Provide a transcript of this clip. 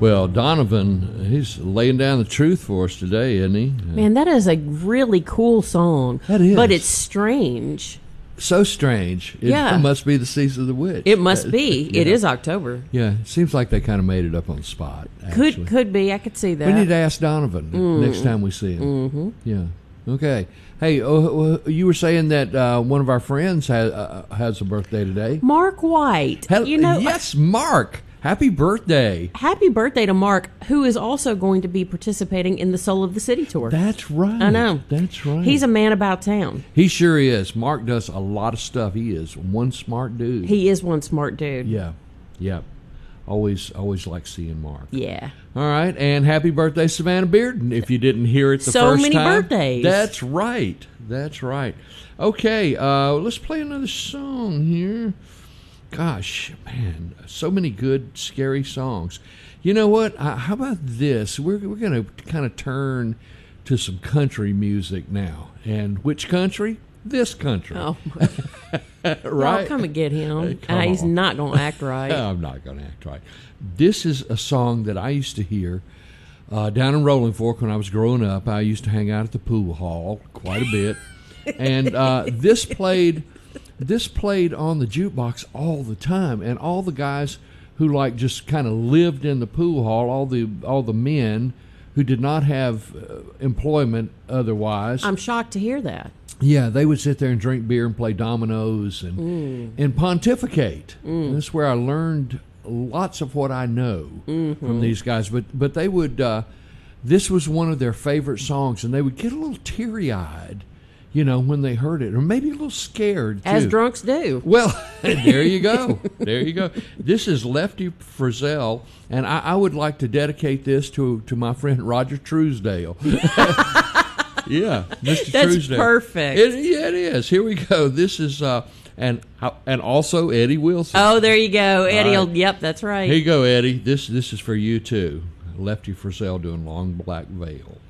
Well, Donovan, he's laying down the truth for us today, isn't he? Man, that is a really cool song. That is. But it's strange. So strange. It must be the Season of the Witch. It must be. Yeah. It is October. Yeah, it seems like they kind of made it up on the spot. Actually. Could be. I could see that. We need to ask Donovan next time we see him. Mm-hmm. Yeah. Okay. Hey, you were saying that one of our friends has a birthday today. Mark White. Yes, Mark. Happy birthday. Happy birthday to Mark, who is also going to be participating in the Soul of the City tour. That's right. I know. That's right. He's a man about town. He sure is. Mark does a lot of stuff. He is one smart dude. He is one smart dude. Yeah. Yeah. Always like seeing Mark. Yeah. All right. And happy birthday, Savannah Bearden, if you didn't hear it the so first many time. birthdays. That's right. That's right. Okay. Let's play another song here. Gosh, man, so many good, scary songs. You know what? How about this? We're going to kind of turn to some country music now. And which country? This country. Oh, right? Y'all come and get him. Come He's on. not going to act right. I'm not going to act right. This is a song that I used to hear down in Rolling Fork when I was growing up. I used to hang out at the pool hall quite a bit. And this played on the jukebox all the time, and all the guys who like just kind of lived in the pool hall, all the men who did not have employment otherwise. I'm shocked to hear that. Yeah, they would sit there and drink beer and play dominoes and pontificate. And that's where I learned lots of what I know from these guys. But they would this was one of their favorite songs, and they would get a little teary-eyed, when they heard it, or maybe a little scared, too. As drunks do. Well, there you go. There you go. This is Lefty Frizzell, and I would like to dedicate this to my friend Roger Truesdale. Yeah, Mr. That's Truesdale. Perfect. It is. Here we go. This is, and also Eddie Wilson. Oh, there you go. Eddie, right. Yep, that's right. Here you go, Eddie. This is for you, too. Lefty Frizzell doing Long Black Veil.